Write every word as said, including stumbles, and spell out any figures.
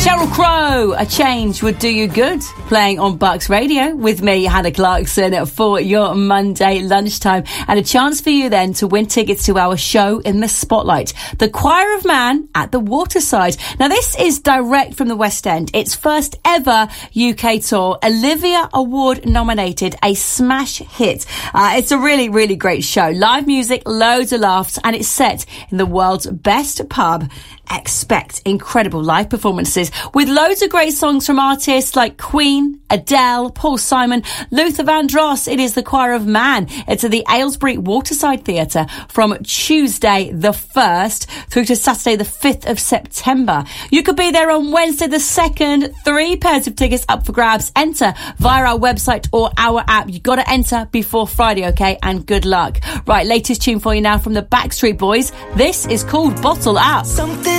Sheryl Crow, A Change Would Do You Good, playing on Bucks Radio with me, Hannah Clarkson, for your Monday lunchtime. And a chance for you then to win tickets to our show in the Spotlight, The Choir of Man at the Waterside. Now, this is direct from the West End. Its first ever U K tour, Olivia Award nominated, a smash hit. Uh, it's a really, really great show. Live music, loads of laughs, and it's set in the world's best pub. Expect incredible live performances with loads of great songs from artists like Queen, Adele, Paul Simon, Luther Vandross. It is The Choir of Man. It's at the Aylesbury Waterside Theatre from Tuesday the first through to Saturday the fifth of September. You could be there on Wednesday the second. Three pairs of tickets up for grabs. Enter via our website or our app. You've got to enter before Friday, okay? And good luck. Right, latest tune for you now from the Backstreet Boys. This is called Bottle Up. Something